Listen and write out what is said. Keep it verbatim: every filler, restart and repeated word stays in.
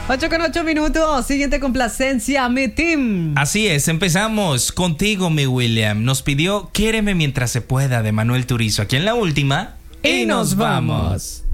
ocho con ocho minutos. Siguiente complacencia, mi team. Así es, empezamos contigo, mi William. Nos pidió Quiéreme mientras se pueda de Manuel Turizo aquí en la última. Y nos vamos.